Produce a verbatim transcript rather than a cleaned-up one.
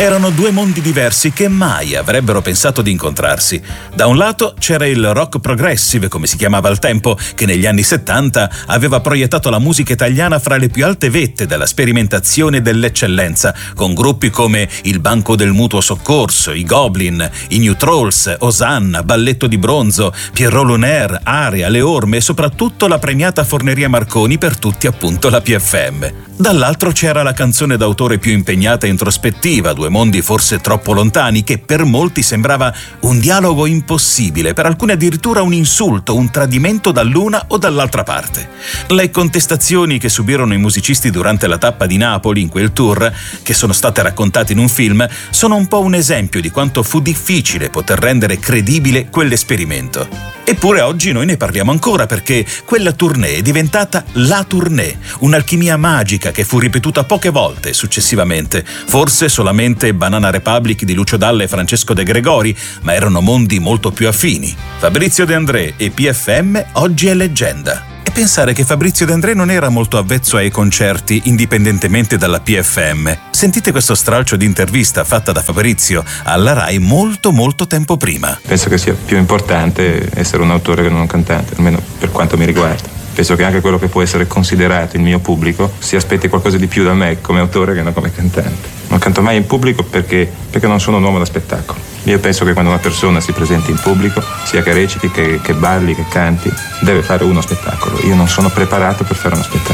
Erano due mondi diversi che mai avrebbero pensato di incontrarsi. Da un lato c'era il rock progressive, come si chiamava al tempo, che negli anni settanta aveva proiettato la musica italiana fra le più alte vette della sperimentazione e dell'eccellenza, con gruppi come il Banco del Mutuo Soccorso, i Goblin, i New Trolls, Osanna, Balletto di Bronzo, Pierrot Lunaire, Aria, Le Orme e soprattutto la premiata Forneria Marconi, per tutti appunto la P F M. Dall'altro c'era la canzone d'autore più impegnata e introspettiva, due mondi forse troppo lontani, che per molti sembrava un dialogo impossibile, per alcuni addirittura un insulto, un tradimento dall'una o dall'altra parte. Le contestazioni che subirono i musicisti durante la tappa di Napoli in quel tour, che sono state raccontate in un film, sono un po' un esempio di quanto fu difficile poter rendere credibile quell'esperimento. Eppure oggi noi ne parliamo ancora, perché quella tournée è diventata la tournée, un'alchimia magica che fu ripetuta poche volte successivamente, forse solamente Banana Republic di Lucio Dalla e Francesco De Gregori, ma erano mondi molto più affini. Fabrizio De André e P F M oggi è leggenda. E pensare che Fabrizio De André non era molto avvezzo ai concerti, indipendentemente dalla P F M. Sentite questo stralcio di intervista fatta da Fabrizio alla Rai molto molto tempo prima. Penso che sia più importante essere un autore che non un cantante, almeno per quanto mi riguarda. Penso che anche quello che può essere considerato il mio pubblico si aspetti qualcosa di più da me come autore che non come cantante. Non canto mai in pubblico perché, perché non sono un uomo da spettacolo. Io penso che quando una persona si presenti in pubblico, sia che reciti, che, che balli, che canti, deve fare uno spettacolo. Io non sono preparato per fare uno spettacolo.